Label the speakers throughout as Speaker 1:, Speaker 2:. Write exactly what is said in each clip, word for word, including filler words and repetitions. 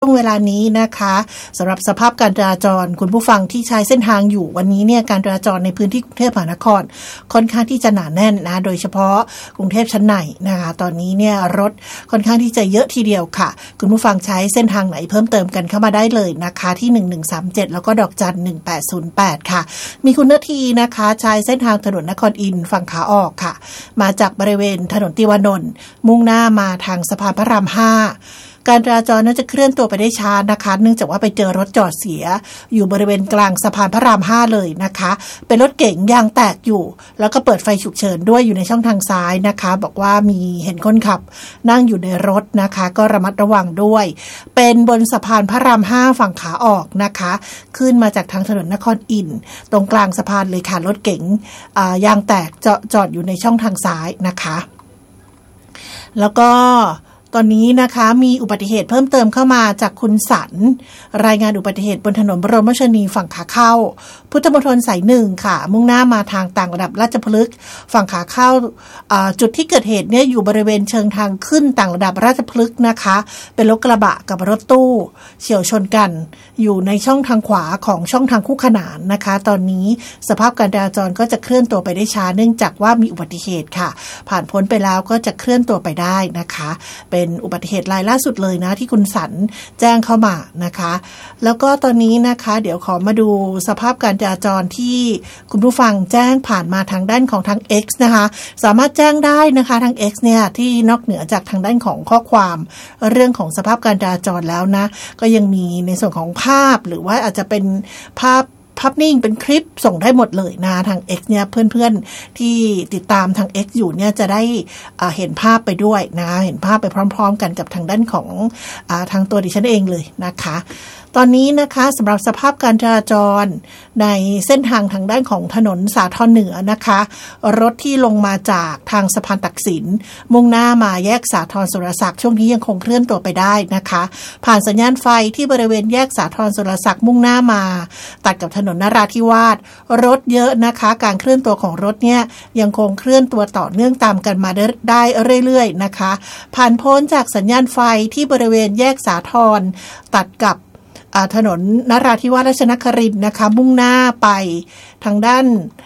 Speaker 1: วงเวลานี้นะคะสำหรับสภาพการจราจรคุณผู้ฟังที่ใช้เส้นทางอยู่วันนี้เนี่ยการจราจรในพื้นที่กรุงเทพมหานครค่อนข้างที่จะหนาแน่นนะโดยเฉพาะกรุงเทพชั้นในนะคะตอนนี้เนี่ยรถค่อนข้างที่จะเยอะทีเดียวค่ะคุณผู้ฟังใช้เส้นทางไหนเพิ่มเติมกันเข้ามาได้เลยนะคะที่หนึ่งหนึ่งสามเจ็ดแล้วก็ดอกจันหนึ่งแปดศูนย์แปดค่ะมีคุณนาทีนะคะใช้เส้นทางถนนนครอินทร์ฝั่งขาออกค่ะมาจากบริเวณถนนติวานนท์มุ่งหน้ามาทางสะพานพระรามห้าการจราจรน่าจะเคลื่อนตัวไปได้ช้านะคะเนื่องจากว่าไปเจอรถจอดเสียอยู่บริเวณกลางสะพานพระรามห้าเลยนะคะเป็นรถเก๋งยางแตกอยู่แล้วก็เปิดไฟฉุกเฉินด้วยอยู่ในช่องทางซ้ายนะคะบอกว่ามีเห็นคนขับนั่งอยู่ในรถนะคะก็ระมัดระวังด้วยเป็นบนสะพานพระรามห้าฝั่งขาออกนะคะขึ้นมาจากทางถนนนครอินทร์ตรงกลางสะพานเลยค่ะรถเก๋งยางแตกจอดจอดอยู่ในช่องทางซ้ายนะคะแล้วก็ตอนนี้นะคะมีอุบัติเหตุเพิ่มเติมเข้ามาจากคุณสันรายงานอุบัติเหตุบนถนนบรมราชชนนีฝั่งขาเข้าพุทธมณฑลสายหนึ่งค่ะมุ่งหน้ามาทางต่างระดับราชพฤกษ์ฝั่งขาเข้าจุดที่เกิดเหตุเนี่ยอยู่บริเวณเชิงทางขึ้นต่างระดับราชพฤกษ์นะคะเป็นรถกระบะกับรถตู้เฉี่ยวชนกันอยู่ในช่องทางขวาของช่องทางคู่ขนานนะคะตอนนี้สภาพการจราจรก็จะเคลื่อนตัวไปได้ช้าเนื่องจากว่ามีอุบัติเหตุค่ะผ่านพ้นไปแล้วก็จะเคลื่อนตัวไปได้นะคะเป็นอุบัติเหตุรายล่าสุดเลยนะที่คุณสันแจ้งเข้ามานะคะแล้วก็ตอนนี้นะคะเดี๋ยวขอมาดูสภาพการจราจรที่คุณผู้ฟังแจ้งผ่านมาทางด้านของทาง X นะคะสามารถแจ้งได้นะคะทาง X เนี่ยที่นอกเหนือจากทางด้านของข้อความเรื่องของสภาพการจราจรแล้วนะก็ยังมีในส่วนของภาพหรือว่าอาจจะเป็นภาพภาพนิ่งเป็นคลิปส่งได้หมดเลยนะทาง X เนี่ยเพื่อนๆที่ติดตามทาง X อยู่เนี่ยจะได้เห็นภาพไปด้วยนะเห็นภาพไปพร้อมๆกันกับทางด้านของทางตัวดิฉันเองเลยนะคะตอนนี้นะคะสำหรับสภาพการจราจรในเส้นทางทางด้านของถนนสาทรเหนือนะคะรถที่ลงมาจากทางสะพานตักสินมุ่งหน้ามาแยกสาทรสุรศักดิ์ช่วงนี้ยังคงเคลื่อนตัวไปได้นะคะผ่านสัญญาณไฟที่บริเวณแยกสาทรสุรศักดิ์มุ่งหน้ามาตัดกับถนนนราธิวาสรถเยอะนะคะการเคลื่อนตัวของรถเนี่ยยังคงเคลื่อนตัวต่อเนื่องตามกันมาได้เรื่อยๆนะคะผ่านพ้นจากสัญญาณไฟที่บริเวณแยกสาทรตัดกับถนนนราธิวาสราชนครินทร์นะคะมุ่งหน้าไปทางด้าน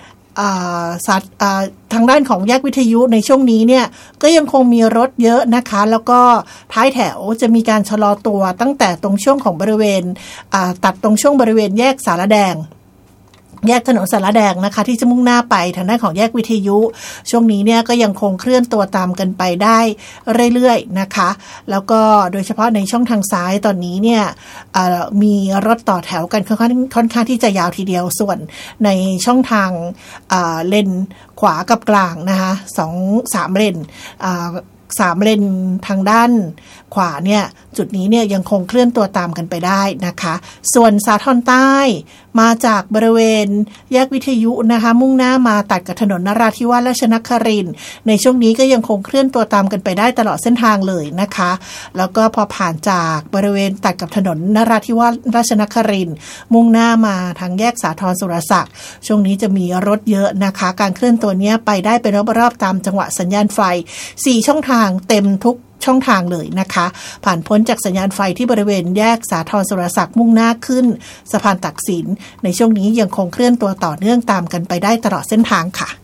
Speaker 1: ทางด้านของแยกวิทยุในช่วงนี้เนี่ยก็ยังคงมีรถเยอะนะคะแล้วก็ท้ายแถวจะมีการชะลอตัวตั้งแต่ตรงช่วงของบริเวณตัดตรงช่วงบริเวณแยกสารแดงแยกถนนสารแดงนะคะที่จะมุ่งหน้าไปทางด้านของแยกวิทยุช่วงนี้เนี่ยก็ยังคงเคลื่อนตัวตามกันไปได้เรื่อยๆนะคะแล้วก็โดยเฉพาะในช่องทางซ้ายตอนนี้เนี่ยมีรถต่อแถวกันค่อนข้างค่อนข้างที่จะยาวทีเดียวส่วนในช่องทางเลนขวากับกลางนะคะสองสามเลนสามเลนทางด้านขวาเนี่ยจุดนี้เนี่ยยังคงเคลื่อนตัวตามกันไปได้นะคะส่วนสาทรใต้มาจากบริเวณแยกวิทยุนะคะมุ่งหน้ามาตัดกับถนนนราธิวาสราชนครินทร์ในช่วงนี้ก็ยังคงเคลื่อนตัวตามกันไปได้ตลอดเส้นทางเลยนะคะแล้วก็พอผ่านจากบริเวณตัดกับถนนนราธิวาสราชนครินทร์มุ่งหน้ามาทางแยกสาทรสุรศักดิ์ช่วงนี้จะมีรถเยอะนะคะการเคลื่อนตัวนี้ไปได้เป็นรอบๆตามจังหวะสัญญาณไฟสี่ช่องทางเต็มทุกช่องทางเลยนะคะผ่านพ้นจากสัญญาณไฟที่บริเวณแยกสาทรสุรศักดิ์มุ่งหน้าขึ้นสะพานตักสินในช่วงนี้ยังคงเคลื่อนตัวต่อเนื่องตามกันไปได้ตลอดเส้นทางค่ะ